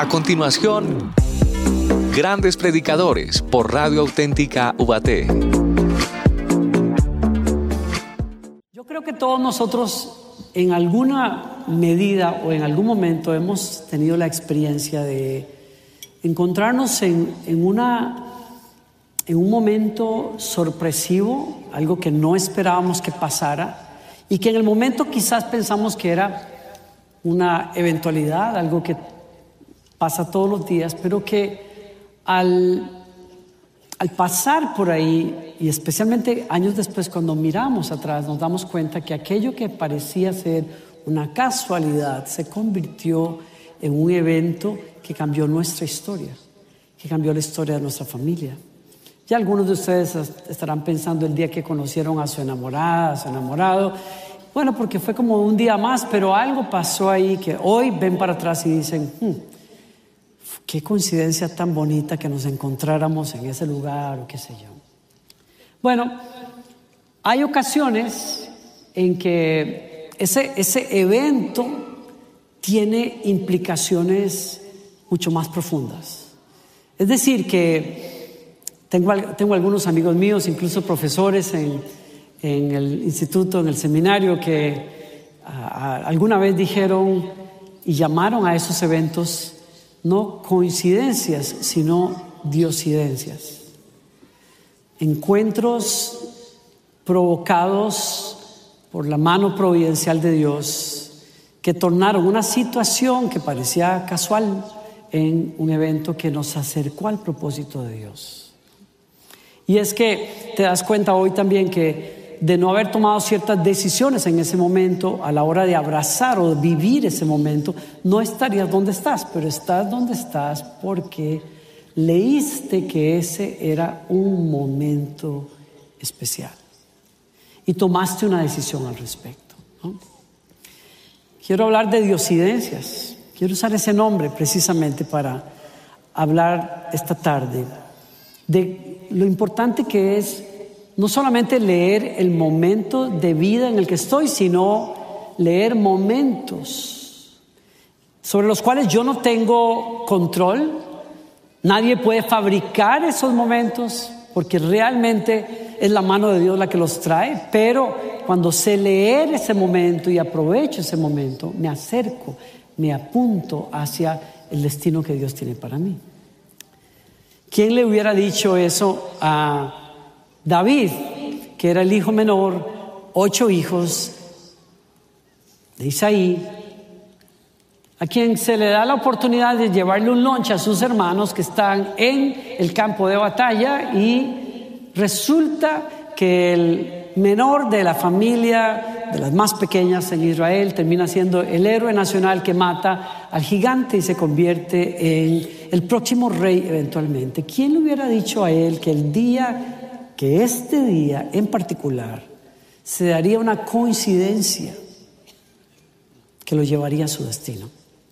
A continuación, Grandes Predicadores por Radio Auténtica Ubaté. Yo creo que todos nosotros en alguna medida o en algún momento hemos tenido la experiencia de encontrarnos en un momento sorpresivo, algo que no esperábamos que pasara y que en el momento quizás pensamos que era una eventualidad, algo que pasa todos los días, pero que al pasar por ahí, y especialmente años después cuando miramos atrás, nos damos cuenta que aquello que parecía ser una casualidad se convirtió en un evento que cambió nuestra historia, que cambió la historia de nuestra familia. Ya algunos de ustedes estarán pensando el día que conocieron a su enamorada, a su enamorado. Bueno, porque fue como un día más, pero algo pasó ahí que hoy ven para atrás y dicen, qué coincidencia tan bonita que nos encontráramos en ese lugar o qué sé yo. Bueno, hay ocasiones en que ese evento tiene implicaciones mucho más profundas. Es decir, que tengo algunos amigos míos, incluso profesores en el instituto, en el seminario, que alguna vez dijeron y llamaron a esos eventos no coincidencias, sino diosidencias. Encuentros provocados por la mano providencial de Dios que tornaron una situación que parecía casual en un evento que nos acercó al propósito de Dios. Y es que te das cuenta hoy también que de no haber tomado ciertas decisiones en ese momento, a la hora de abrazar o de vivir ese momento, no estarías donde estás, pero estás donde estás porque leíste que ese era un momento especial y tomaste una decisión al respecto, ¿no? Quiero hablar de diosidencias, quiero usar ese nombre precisamente para hablar esta tarde de lo importante que es no solamente leer el momento de vida en el que estoy, sino leer momentos sobre los cuales yo no tengo control. Nadie puede fabricar esos momentos porque realmente es la mano de Dios la que los trae. Pero cuando sé leer ese momento y aprovecho ese momento, me acerco, me apunto hacia el destino que Dios tiene para mí. ¿Quién le hubiera dicho eso a David, que era el hijo menor, 8 hijos de Isaí, a quien se le da la oportunidad de llevarle un lunch a sus hermanos que están en el campo de batalla, y resulta que el menor de la familia, de las más pequeñas en Israel, termina siendo el héroe nacional que mata al gigante y se convierte en el próximo rey eventualmente? ¿Quién le hubiera dicho a él que este día en particular se daría una coincidencia que lo llevaría a su destino?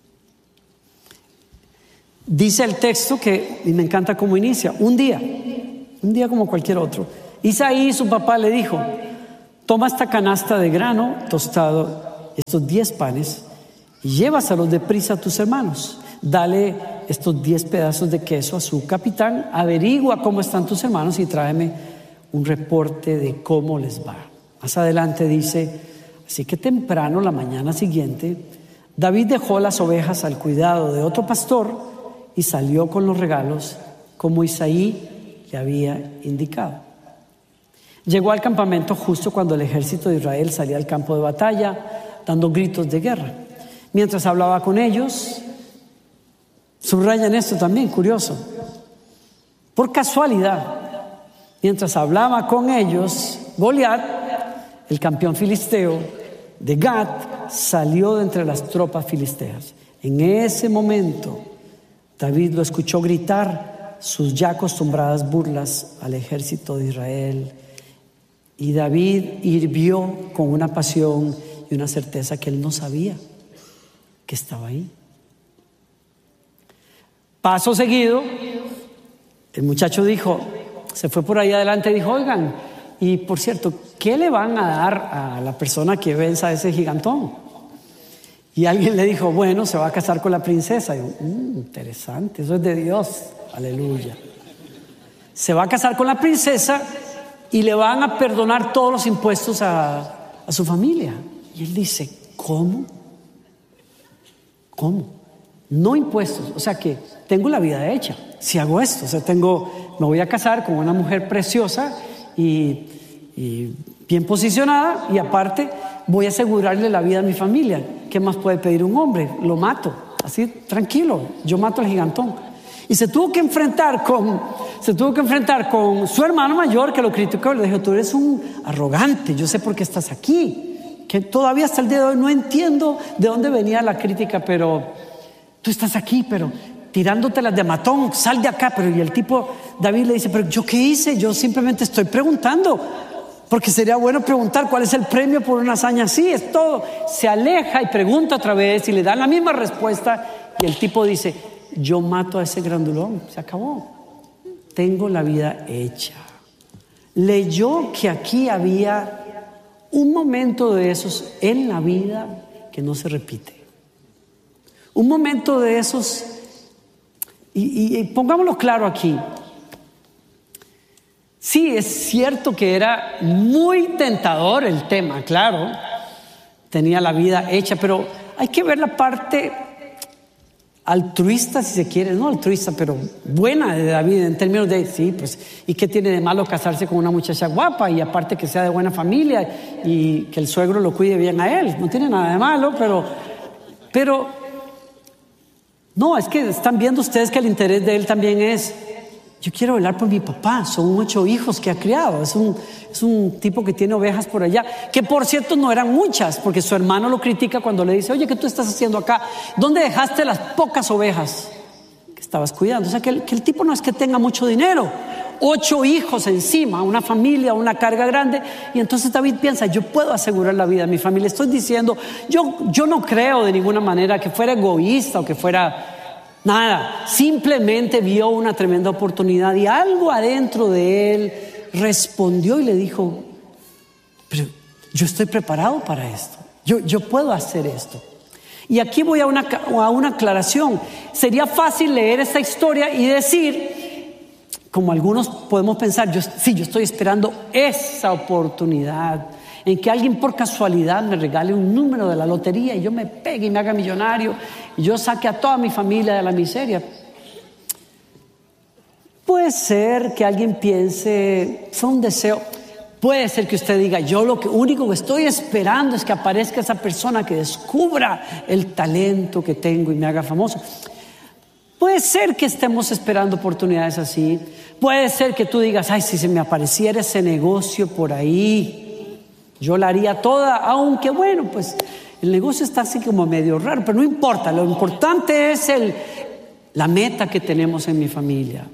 Dice el texto que, y me encanta cómo inicia, un día como cualquier otro, Isaí, su papá, le dijo: toma esta canasta de grano tostado, estos 10 panes, y llévaselos deprisa a tus hermanos. Dale estos 10 pedazos de queso a su capitán, averigua cómo están tus hermanos y tráeme un reporte de cómo les va. Más adelante dice: así que temprano, la mañana siguiente, David dejó las ovejas al cuidado de otro pastor y salió con los regalos como Isaí le había indicado. Llegó al campamento justo cuando el ejército de Israel salía al campo de batalla, dando gritos de guerra. Mientras hablaba con ellos, subrayan esto también, curioso, por casualidad, mientras hablaba con ellos, Goliat, el campeón filisteo de Gat, salió de entre las tropas filisteas. En ese momento, David lo escuchó gritar sus ya acostumbradas burlas al ejército de Israel. Y David hirvió con una pasión y una certeza que él no sabía que estaba ahí. Paso seguido, el muchacho se fue por ahí adelante y dijo: oigan, y por cierto, ¿qué le van a dar a la persona que venza a ese gigantón? Y alguien le dijo, bueno, se va a casar con la princesa. Y yo, interesante, eso es de Dios, aleluya. Se va a casar con la princesa y le van a perdonar todos los impuestos a su familia. Y él dice, ¿cómo? ¿Cómo? No impuestos, o sea que tengo la vida hecha si hago esto. O sea, me voy a casar con una mujer preciosa y bien posicionada, y aparte voy a asegurarle la vida a mi familia. ¿Qué más puede pedir un hombre? Lo mato, así tranquilo, yo mato al gigantón. Y se tuvo que enfrentar con su hermano mayor, que lo criticó. Le dijo, tú eres un arrogante, yo sé por qué estás aquí. Que todavía hasta el día de hoy no entiendo de dónde venía la crítica, pero tú estás aquí, pero tirándotelas de matón, sal de acá. Pero y el tipo, David le dice, pero ¿yo qué hice? Yo simplemente estoy preguntando, porque sería bueno preguntar cuál es el premio por una hazaña así, es todo. Se aleja y pregunta otra vez y le dan la misma respuesta, y el tipo dice, yo mato a ese grandulón, se acabó, tengo la vida hecha. Leyó que aquí había un momento de esos en la vida que no se repite. Un momento de esos, y pongámoslo claro aquí. Sí, es cierto que era muy tentador el tema, claro. Tenía la vida hecha, pero hay que ver la parte altruista, si se quiere, no altruista, pero buena de David, en términos de, sí, pues, ¿y qué tiene de malo casarse con una muchacha guapa? Y aparte que sea de buena familia y que el suegro lo cuide bien a él, no tiene nada de malo, pero no, es que están viendo ustedes que el interés de él también es, yo quiero velar por mi papá, son 8 hijos que ha criado, es un tipo que tiene ovejas por allá, que por cierto no eran muchas, porque su hermano lo critica cuando le dice, oye, ¿qué tú estás haciendo acá? ¿Dónde dejaste las pocas ovejas que estabas cuidando? O sea, que el tipo no es que tenga mucho dinero, 8 hijos encima, una familia, una carga grande. Y entonces David piensa, yo puedo asegurar la vida de mi familia. Estoy diciendo, yo no creo de ninguna manera que fuera egoísta o que fuera nada, simplemente vio una tremenda oportunidad y algo adentro de él respondió y le dijo, pero yo estoy preparado para esto, yo puedo hacer esto. Y aquí voy a una aclaración. Sería fácil leer esta historia y decir, como algunos podemos pensar, yo estoy esperando esa oportunidad en que alguien por casualidad me regale un número de la lotería y yo me pegue y me haga millonario y yo saque a toda mi familia de la miseria. Puede ser que alguien piense, fue un deseo. Puede ser que usted diga, yo lo único que estoy esperando es que aparezca esa persona que descubra el talento que tengo y me haga famoso. Puede ser que estemos esperando oportunidades así. Puede ser que tú digas, ay, si se me apareciera ese negocio por ahí, yo la haría toda, aunque bueno, pues el negocio está así como medio raro, pero no importa, lo importante es la meta que tenemos en mi familia.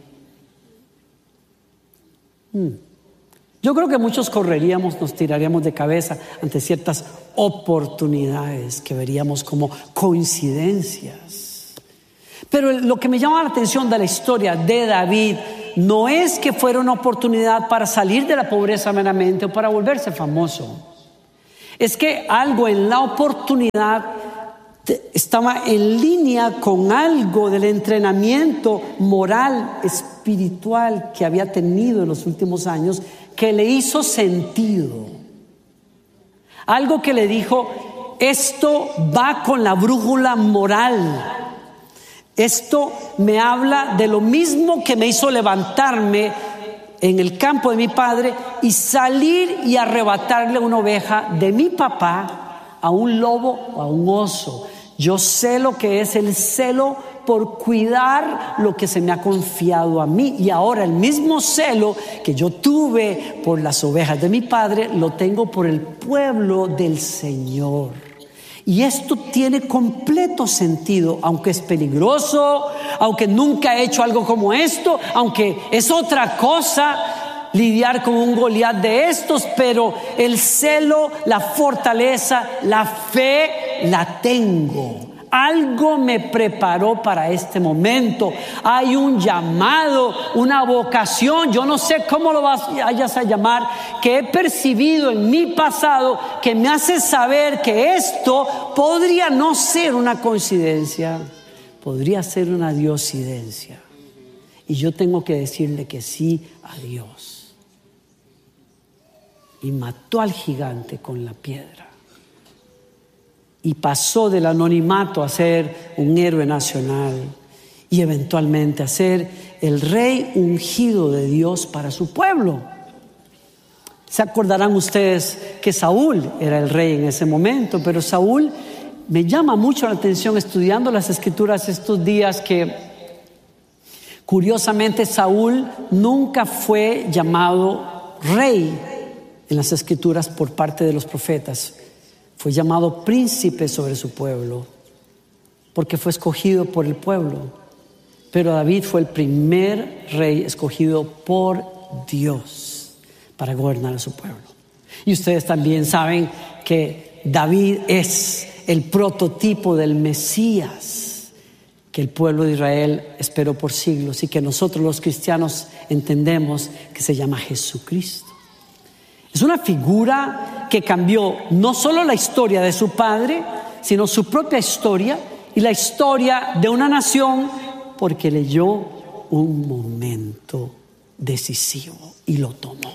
Yo creo que muchos correríamos, nos tiraríamos de cabeza ante ciertas oportunidades que veríamos como coincidencias. Pero lo que me llama la atención de la historia de David no es que fuera una oportunidad para salir de la pobreza meramente o para volverse famoso. Es que algo en la oportunidad estaba en línea con algo del entrenamiento moral, espiritual que había tenido en los últimos años, que le hizo sentido. Algo que le dijo, esto va con la brújula moral. Esto me habla de lo mismo que me hizo levantarme en el campo de mi padre y salir y arrebatarle una oveja de mi papá a un lobo o a un oso. Yo sé lo que es el celo por cuidar lo que se me ha confiado a mí, y ahora el mismo celo que yo tuve por las ovejas de mi padre lo tengo por el pueblo del Señor. Y esto tiene completo sentido, aunque es peligroso, aunque nunca he hecho algo como esto, aunque es otra cosa lidiar con un Goliat de estos, pero el celo, la fortaleza, la fe la tengo. Algo me preparó para este momento. Hay un llamado, una vocación, yo no sé cómo lo vayas a llamar, que he percibido en mi pasado, que me hace saber que esto podría no ser una coincidencia, podría ser una diosidencia. Y yo tengo que decirle que sí a Dios. Y mató al gigante con la piedra. Y pasó del anonimato a ser un héroe nacional y eventualmente a ser el rey ungido de Dios para su pueblo. Se acordarán ustedes que Saúl era el rey en ese momento, pero Saúl, me llama mucho la atención estudiando las escrituras estos días que curiosamente Saúl nunca fue llamado rey en las escrituras por parte de los profetas. Fue llamado príncipe sobre su pueblo, porque fue escogido por el pueblo. Pero David fue el primer rey escogido por Dios para gobernar a su pueblo. Y ustedes también saben que David es el prototipo del Mesías que el pueblo de Israel esperó por siglos y que nosotros los cristianos entendemos que se llama Jesucristo. Es una figura que cambió no solo la historia de su padre, sino su propia historia y la historia de una nación, porque leyó un momento decisivo y lo tomó.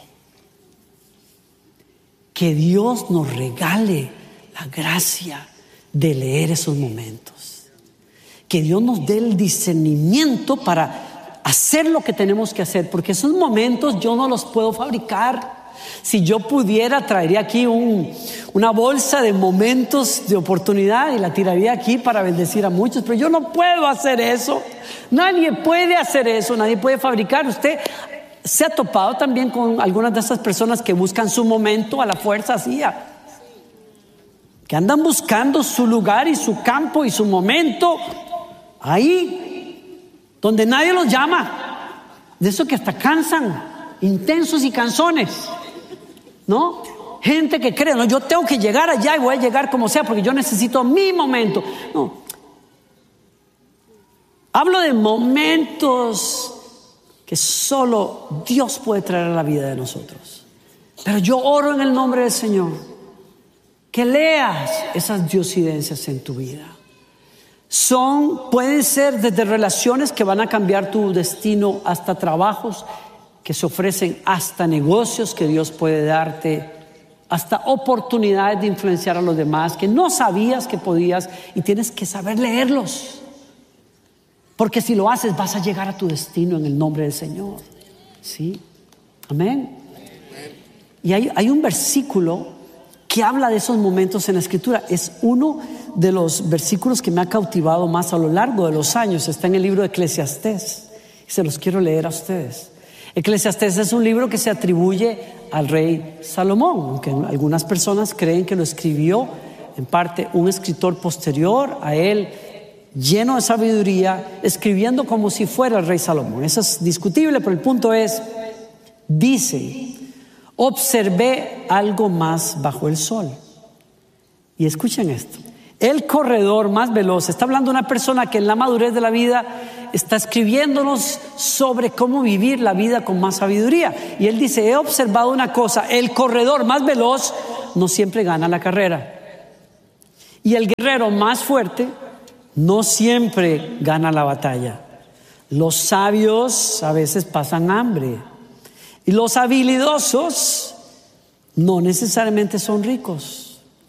Que Dios nos regale la gracia de leer esos momentos. Que Dios nos dé el discernimiento para hacer lo que tenemos que hacer, porque esos momentos yo no los puedo fabricar. Si yo pudiera, traería aquí una bolsa de momentos de oportunidad y la tiraría aquí para bendecir a muchos, pero yo no puedo hacer eso. Nadie puede hacer eso, nadie puede fabricar. Usted se ha topado también con algunas de esas personas que buscan su momento a la fuerza, así, que andan buscando su lugar y su campo y su momento ahí donde nadie los llama, de eso que hasta cansan, intensos y cansones, ¿no? Gente que cree, no, yo tengo que llegar allá y voy a llegar como sea porque yo necesito mi momento. No, hablo de momentos que solo Dios puede traer a la vida de nosotros. Pero yo oro en el nombre del Señor que leas esas diosidencias en tu vida. Pueden ser desde relaciones que van a cambiar tu destino, hasta trabajos que se ofrecen, hasta negocios que Dios puede darte, hasta oportunidades de influenciar a los demás que no sabías que podías, y tienes que saber leerlos, porque si lo haces vas a llegar a tu destino en el nombre del Señor. ¿Sí? Amén. Y hay un versículo que habla de esos momentos en la Escritura. Es uno de los versículos que me ha cautivado más a lo largo de los años. Está en el libro de Eclesiastés y se los quiero leer a ustedes. Eclesiastés es un libro que se atribuye al rey Salomón, aunque algunas personas creen que lo escribió en parte un escritor posterior a él, lleno de sabiduría, escribiendo como si fuera el rey Salomón. Eso es discutible, pero el punto es, dice: observé algo más bajo el sol. Y escuchen esto: el corredor más veloz. Está hablando de una persona que en la madurez de la vida está escribiéndonos sobre cómo vivir la vida con más sabiduría. Y él dice: he observado una cosa, el corredor más veloz no siempre gana la carrera, y el guerrero más fuerte no siempre gana la batalla. Los sabios a veces pasan hambre, y los habilidosos no necesariamente son ricos.